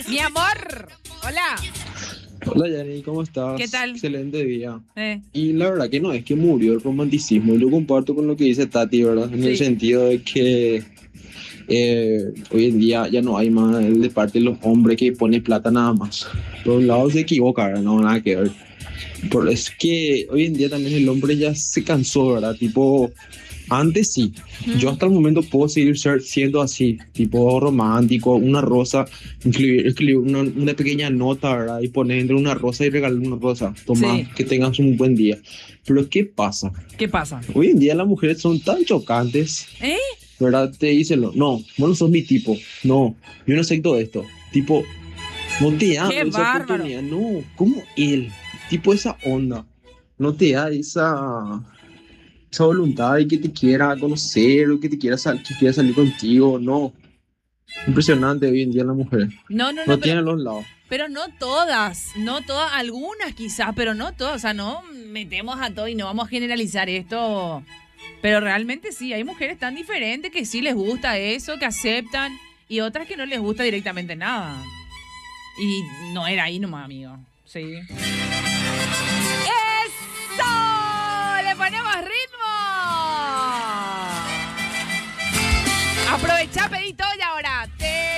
Mi amor. Hola. Hola Yanni, ¿cómo ¿Qué estás? tal? Excelente día. Eh, Y la verdad que no es que murió el romanticismo. Yo comparto con lo que dice Tati, ¿verdad? En el sí. sentido de que hoy en día ya no hay más de parte de los hombres que pone plata nada más. Por un lado se equivoca, ¿verdad? No, nada que ver. Es que hoy en día también el hombre ya se cansó, ¿verdad? Tipo, antes sí. Yo Mm, hasta el momento puedo seguir siendo así, tipo romántico, una rosa, escribir una pequeña nota, ¿verdad? Y poner entre una rosa y regalar una rosa. Toma, sí. que tengas un buen día. Pero ¿qué pasa? ¿Qué pasa? Hoy en día las mujeres son tan chocantes, ¿Eh? ¿verdad? Te dicen, no, vos no sos mi tipo, no, yo no acepto esto. Tipo, no te dan ¡Qué esa bárbaro! oportunidad, no, como él, tipo esa onda, no te da esa voluntad de que te quiera conocer o que te quiera, que quiera salir contigo, no. Impresionante hoy en día la mujer, No, no, no, no tiene los lados. pero no todas, no todas, algunas quizás, pero no todas, o sea, no metemos a todo y no vamos a generalizar esto, pero realmente sí, hay mujeres tan diferentes que sí les gusta eso, que aceptan, y otras que no les gusta directamente nada. Y no era ahí nomás, amigo. Sí.